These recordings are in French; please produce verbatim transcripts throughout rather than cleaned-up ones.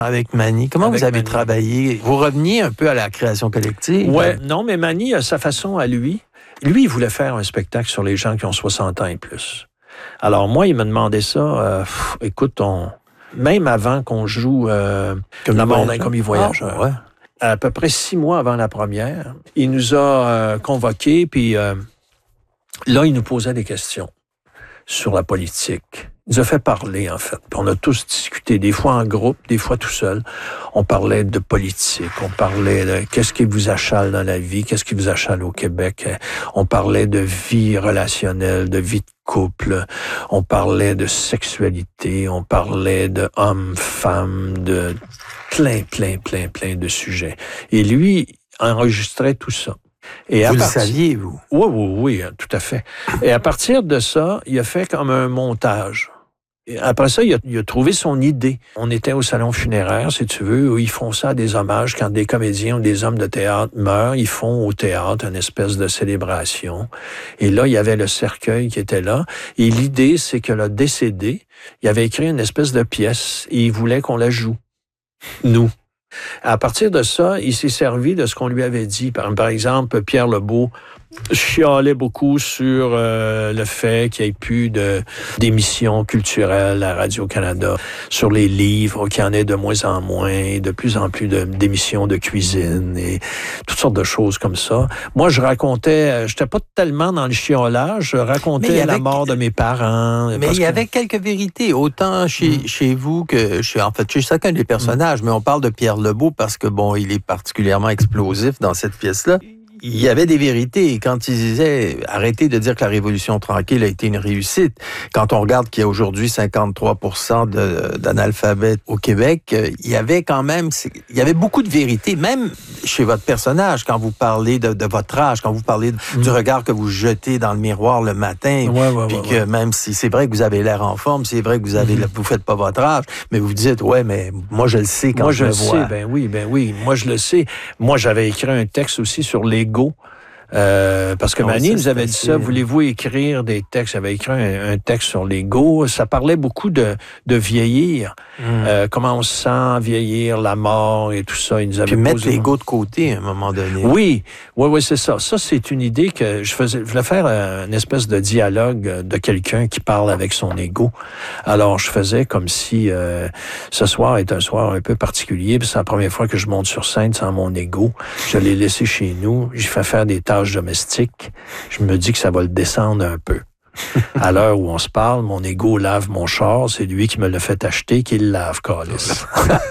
Avec Manny. Comment Avec vous avez Manny. travaillé? Vous reveniez un peu à la création collective? Ouais, non, mais Manny a sa façon à lui. Lui, il voulait faire un spectacle sur les gens qui ont soixante ans et plus. Alors moi, il m'a demandé ça. Euh, pff, écoute, on, même avant qu'on joue euh, Comme La il mort d'un voyageur. commis voyageur, Ah, ouais. à peu près six mois avant la première, il nous a euh, convoqués, puis euh, là, il nous posait des questions sur la politique. Il nous a fait parler, en fait. Puis on a tous discuté, des fois en groupe, des fois tout seul. On parlait de politique, on parlait de qu'est-ce qui vous achale dans la vie, qu'est-ce qui vous achale au Québec. On parlait de vie relationnelle, de vie de couple. On parlait de sexualité, on parlait de hommes, femmes, de plein, plein, plein, plein de sujets. Et lui enregistrait tout ça. Et Vous à le partir... saviez, vous? Oui, oui, oui, tout à fait. Et à partir de ça, il a fait comme un montage. Et après ça, il a, il a trouvé son idée. On était au salon funéraire, si tu veux, où ils font ça à des hommages. Quand des comédiens ou des hommes de théâtre meurent, ils font au théâtre une espèce de célébration. Et là, il y avait le cercueil qui était là. Et l'idée, c'est que le décédé, il avait écrit une espèce de pièce et il voulait qu'on la joue. Nous. À partir de ça, il s'est servi de ce qu'on lui avait dit. Par, par exemple, Pierre Lebeau chialait beaucoup sur euh, le fait qu'il n'y ait plus de, d'émissions culturelles à Radio-Canada, sur les livres, qu'il y en ait de moins en moins, de plus en plus de, d'émissions de cuisine et toutes sortes de choses comme ça. Moi, je racontais, j'étais pas tellement dans le chiolage, je racontais avait... la mort de mes parents. Mais il y que... avait quelques vérités, autant chez, mmh. chez vous que chez, en fait, chez chacun des personnages, mmh. mais on parle de Pierre Lebeau parce que, bon, il est particulièrement explosif dans cette pièce-là. Il y avait des vérités. Quand il disait « Arrêtez de dire que la Révolution tranquille a été une réussite », quand on regarde qu'il y a aujourd'hui cinquante-trois pour cent de, d'analphabètes au Québec, il y avait quand même... Il y avait beaucoup de vérités, même chez votre personnage, quand vous parlez de, de votre âge, quand vous parlez mmh. du regard que vous jetez dans le miroir le matin, ouais, ouais, puis ouais, que ouais. même si c'est vrai que vous avez l'air en forme, c'est vrai que vous avez, mmh. vous faites pas votre âge, mais vous dites « Ouais, mais moi, je le sais quand moi, je, je le le vois. » sais, ben oui, ben oui. Moi, je le sais. Moi, j'avais écrit un texte aussi sur l'ego. Euh, parce que Manny nous avait dit ça, voulez-vous écrire des textes? J'avais écrit un, un texte sur l'ego. Ça parlait beaucoup de, de vieillir. Mm. Euh, comment on se sent vieillir, la mort et tout ça. Il nous avait Puis mettre posé... l'ego de côté à un moment donné. Oui, oui, oui, c'est ça. Ça, c'est une idée que je faisais. Je voulais faire une espèce de dialogue de quelqu'un qui parle avec son ego. Alors, je faisais comme si euh, ce soir est un soir un peu particulier. Puis c'est la première fois que je monte sur scène sans mon ego. Je l'ai laissé chez nous. J'ai fait faire des tâches domestique, je me dis que ça va le descendre un peu. À l'heure où on se parle, mon ego lave mon char, c'est lui qui me l'a fait acheter, qui le lave, câlisse.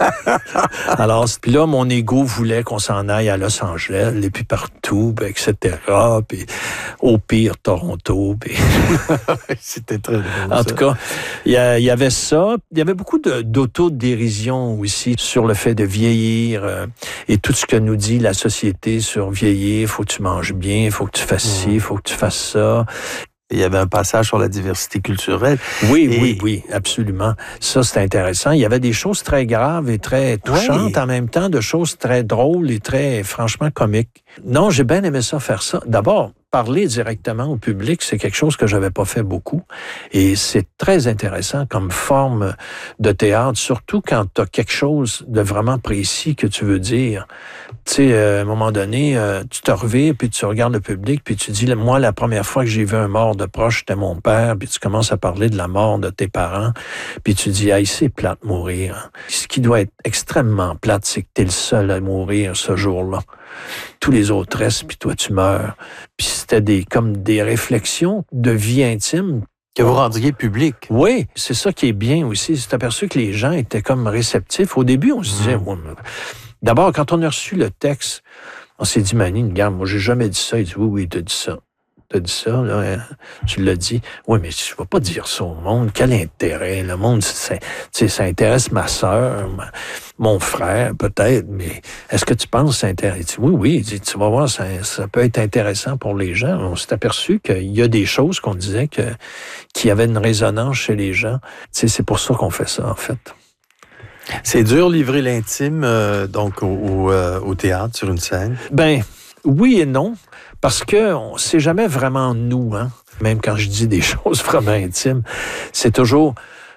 Alors, puis là, mon ego voulait qu'on s'en aille à Los Angeles, et puis partout, puis et cetera, puis au pire, Toronto. Puis... C'était très drôle. En ça. tout cas, il y, y avait ça. Il y avait beaucoup de, d'autodérision aussi sur le fait de vieillir euh, et tout ce que nous dit la société sur vieillir. Il faut que tu manges bien, il faut que tu fasses ci, il faut que tu fasses ça. Il y avait un passage sur la diversité culturelle. Oui, et... oui, oui, absolument. Ça, c'est intéressant. Il y avait des choses très graves et très touchantes oui. en même temps, de choses très drôles et très, franchement, comiques. Non, j'ai bien aimé ça, faire ça. D'abord, parler directement au public, c'est quelque chose que j'avais pas fait beaucoup. Et c'est très intéressant comme forme de théâtre, surtout quand tu as quelque chose de vraiment précis que tu veux dire. Tu sais, à un moment donné, tu te revires, puis tu regardes le public, puis tu dis, moi, la première fois que j'ai vu un mort de proche, c'était mon père, puis tu commences à parler de la mort de tes parents, puis tu dis, hey, c'est plate mourir. Ce qui doit être extrêmement plate, c'est que t'es le seul à mourir ce jour-là. Tous les autres restent, puis toi, tu meurs. Puis c'était des, comme des réflexions de vie intime. Que vous rendriez public. Oui, c'est ça qui est bien aussi. C'est aperçu que les gens étaient comme réceptifs. Au début, on se disait... Mmh. Ouais, mais... D'abord, quand on a reçu le texte, on s'est dit, Manny, regarde, moi, j'ai jamais dit ça. Il dit, oui, oui, t'as dit ça. T'as dit ça, là, hein? Tu l'as dit. Oui, mais je ne vais pas dire ça au monde. Quel intérêt? Le monde, ça, ça intéresse ma sœur, ma, mon frère, peut-être, mais est-ce que tu penses que ça intéresse? Il dit, oui, oui. Il dit, tu vas voir, ça, ça peut être intéressant pour les gens. On s'est aperçu qu'il y a des choses qu'on disait que, qui avaient une résonance chez les gens. Tu sais, c'est pour ça qu'on fait ça, en fait. C'est dur livrer l'intime, euh, donc, au, au, euh, au théâtre, sur une scène? Ben, oui et non. Parce que c'est jamais vraiment nous, hein. Même quand je dis des choses vraiment intimes, c'est toujours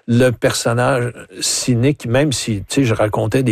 le personnage cynique, même si, tu sais, je racontais des